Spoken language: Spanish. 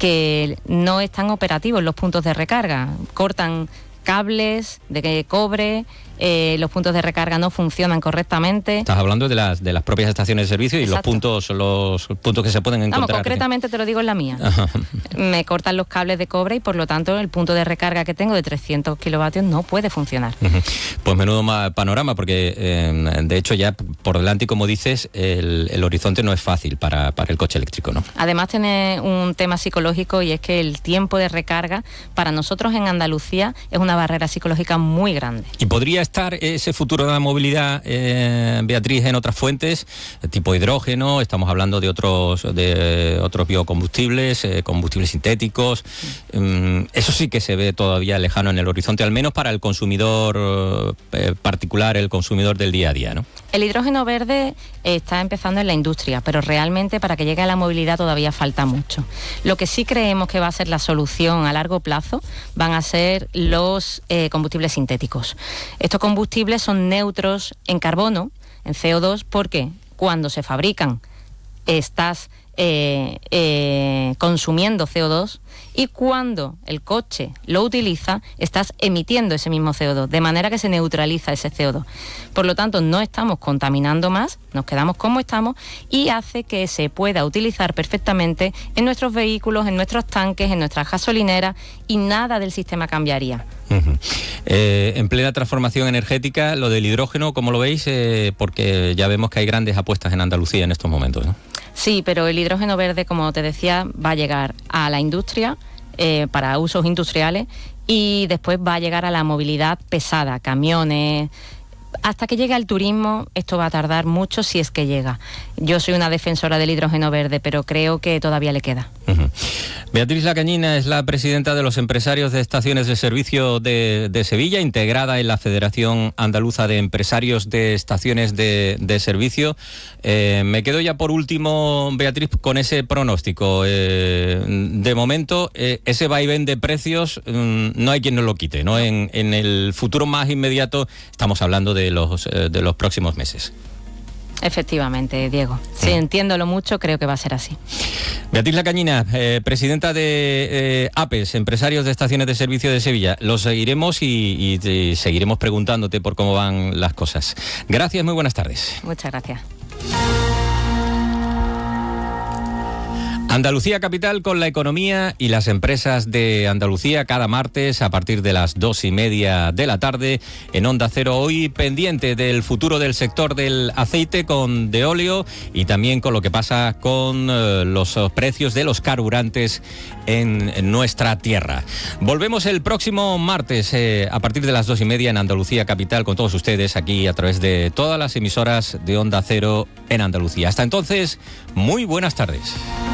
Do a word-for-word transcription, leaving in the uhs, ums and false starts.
que no están operativos los puntos de recarga, cortan cables de cobre, eh, los puntos de recarga no funcionan correctamente. Estás hablando de las de las propias estaciones de servicio. Exacto. Y los puntos los puntos que se pueden encontrar. Vamos, concretamente te lo digo en la mía. Me cortan los cables de cobre y por lo tanto el punto de recarga que tengo de trescientos kilovatios no puede funcionar. Uh-huh. Pues menudo panorama, porque eh, de hecho ya por delante, y como dices, el, el horizonte no es fácil para, para el coche eléctrico, ¿no? Además tiene un tema psicológico, y es que el tiempo de recarga para nosotros en Andalucía es una barrera psicológica muy grande. ¿Y podría estar ese futuro de la movilidad, eh, Beatriz, en otras fuentes, tipo hidrógeno? Estamos hablando de otros de otros biocombustibles, eh, combustibles sintéticos. Eh, eso sí que se ve todavía lejano en el horizonte, al menos para el consumidor eh, particular, el consumidor del día a día, ¿no? El hidrógeno verde está empezando en la industria, pero realmente para que llegue a la movilidad todavía falta mucho. Lo que sí creemos que va a ser la solución a largo plazo van a ser los eh, combustibles sintéticos. Estos combustibles son neutros en carbono, en C O dos, porque cuando se fabrican estás eh, eh, consumiendo C O dos, y cuando el coche lo utiliza estás emitiendo ese mismo C O dos, de manera que se neutraliza ese C O dos. Por lo tanto, no estamos contaminando más, nos quedamos como estamos, y hace que se pueda utilizar perfectamente en nuestros vehículos, en nuestros tanques, en nuestras gasolineras, y nada del sistema cambiaría. Uh-huh. Eh, en plena transformación energética, lo del hidrógeno, ¿cómo lo veis? Eh, porque ya vemos que hay grandes apuestas en Andalucía en estos momentos, ¿no? Sí, pero el hidrógeno verde, como te decía, va a llegar a la industria eh, para usos industriales, y después va a llegar a la movilidad pesada, camiones. Hasta que llegue al turismo, esto va a tardar mucho, si es que llega. Yo soy una defensora del hidrógeno verde, pero creo que todavía le queda. Uh-huh. Beatriz Lacañina es la presidenta de los empresarios de estaciones de servicio de, de Sevilla, integrada en la Federación Andaluza de Empresarios de Estaciones de, de Servicio. Eh, me quedo ya por último, Beatriz, con ese pronóstico. Eh, de momento, eh, ese vaivén de precios, mm, no hay quien nos lo quite, ¿no? En, en el futuro más inmediato estamos hablando de los, eh, de los próximos meses. Efectivamente, Diego. Si entiendo lo mucho, creo que va a ser así. Beatriz Lacañina, eh, presidenta de eh, APES, Empresarios de Estaciones de Servicio de Sevilla. Lo seguiremos y, y, y seguiremos preguntándote por cómo van las cosas. Gracias, muy buenas tardes. Muchas gracias. Andalucía Capital con la economía y las empresas de Andalucía cada martes a partir de las dos y media de la tarde en Onda Cero. Hoy pendiente del futuro del sector del aceite con de óleo, y también con lo que pasa con eh, los precios de los carburantes en, en nuestra tierra. Volvemos el próximo martes eh, a partir de las dos y media en Andalucía Capital con todos ustedes aquí a través de todas las emisoras de Onda Cero en Andalucía. Hasta entonces, muy buenas tardes.